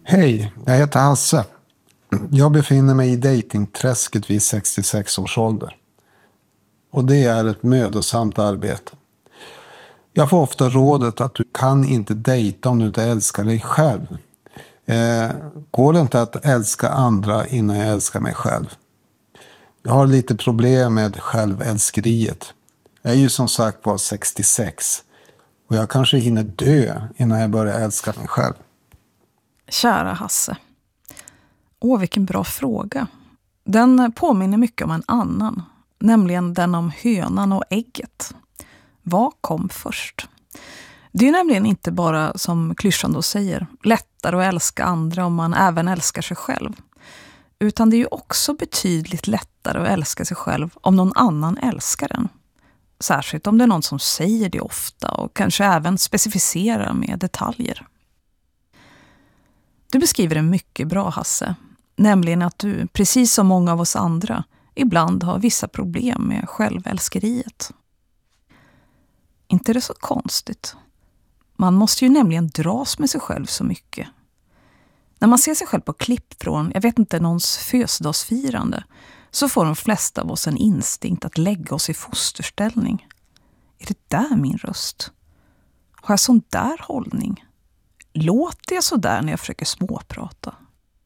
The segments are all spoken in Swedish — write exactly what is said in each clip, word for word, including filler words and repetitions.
Hej, jag heter Hasse. Jag befinner mig i datingträsket vid sextiosex års ålder. Och det är ett mödosamt arbete. Jag får ofta rådet att du kan inte dejta om du inte älskar dig själv. Eh, går det inte att älska andra innan jag älskar mig själv? Jag har lite problem med självälskeriet. Jag är ju som sagt var sextiosex. Och jag kanske hinner dö innan jag börjar älska mig själv. Kära Hasse. Åh, vilken bra fråga. Den påminner mycket om en annan. Nämligen den om hönan och ägget. Vad kom först? Det är nämligen inte bara, som klyschan då säger, lättare att älska andra om man även älskar sig själv. Utan det är ju också betydligt lättare att älska sig själv om någon annan älskar den. Särskilt om det är någon som säger det ofta och kanske även specificerar med detaljer. Du beskriver det mycket bra, Hasse. Nämligen att du, precis som många av oss andra, ibland har vissa problem med självälskeriet. Inte är det så konstigt. Man måste ju nämligen dras med sig själv så mycket. När man ser sig själv på klipp från, jag vet inte, någons födelsedagsfirande, så får de flesta av oss en instinkt att lägga oss i fosterställning. Är det där min röst? Har jag sån där hållning? Låter jag så där när jag försöker småprata?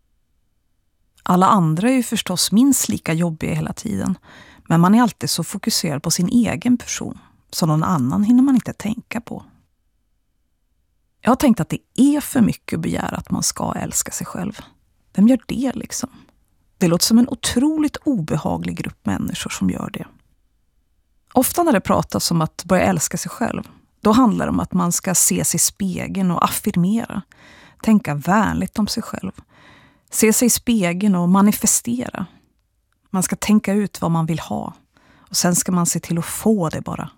Alla andra är ju förstås minst lika jobbiga hela tiden. Men man är alltid så fokuserad på sin egen person. Så någon annan hinner man inte tänka på. Jag har tänkt att det är för mycket att begära att man ska älska sig själv. Vem gör det liksom? Det låter som en otroligt obehaglig grupp människor som gör det. Ofta när det pratas om att börja älska sig själv, då handlar det om att man ska se sig i spegeln och affirmera. Tänka vänligt om sig själv. Se sig i spegeln och manifestera. Man ska tänka ut vad man vill ha. Och sen ska man se till att få det bara.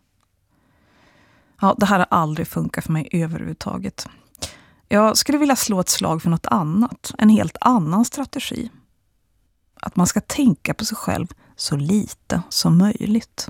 Ja, det här har aldrig funkat för mig överhuvudtaget. Jag skulle vilja slå ett slag för något annat. En helt annan strategi. Att man ska tänka på sig själv så lite som möjligt.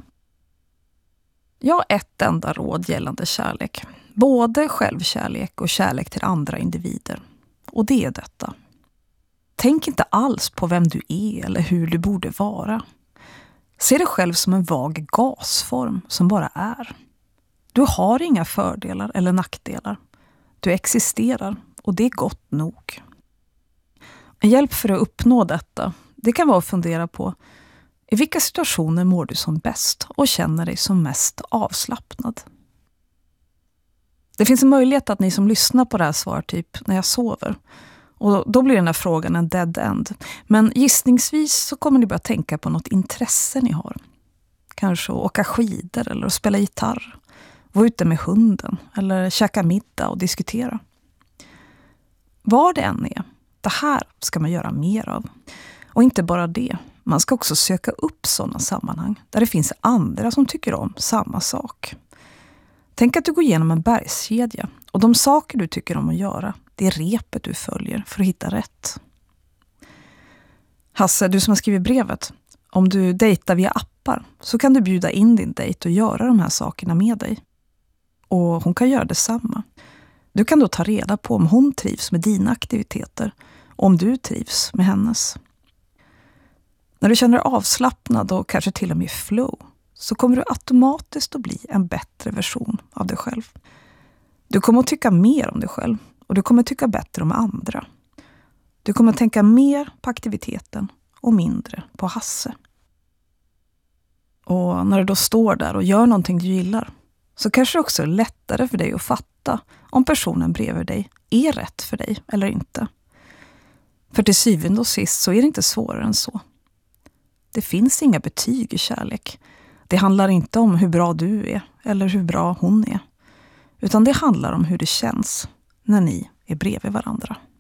Jag har ett enda råd gällande kärlek. Både självkärlek och kärlek till andra individer. Och det är detta. Tänk inte alls på vem du är eller hur du borde vara. Se dig själv som en vag gasform som bara är. Du har inga fördelar eller nackdelar. Du existerar och det är gott nog. En hjälp för att uppnå detta, det kan vara att fundera på i vilka situationer mår du som bäst och känner dig som mest avslappnad. Det finns en möjlighet att ni som lyssnar på det här svarar typ när jag sover. Och då blir den här frågan en dead end. Men gissningsvis så kommer ni börja tänka på något intresse ni har. Kanske att åka skidor eller att spela gitarr. Vara ute med hunden eller käka middag och diskutera. Vad det än är, det här ska man göra mer av. Och inte bara det, man ska också söka upp sådana sammanhang där det finns andra som tycker om samma sak. Tänk att du går igenom en bergskedja och de saker du tycker om att göra, det är repet du följer för att hitta rätt. Hasse, du som har skrivit brevet, om du dejtar via appar så kan du bjuda in din dejt och göra de här sakerna med dig. Och hon kan göra detsamma. Du kan då ta reda på om hon trivs med dina aktiviteter och om du trivs med hennes. När du känner dig avslappnad och kanske till och med flow så kommer du automatiskt att bli en bättre version av dig själv. Du kommer att tycka mer om dig själv och du kommer att tycka bättre om andra. Du kommer att tänka mer på aktiviteten och mindre på Hasse. Och när du då står där och gör någonting du gillar så kanske det också är lättare för dig att fatta om personen bredvid dig är rätt för dig eller inte. För till syvende och sist så är det inte svårare än så. Det finns inga betyg i kärlek. Det handlar inte om hur bra du är eller hur bra hon är. Utan det handlar om hur det känns när ni är bredvid varandra.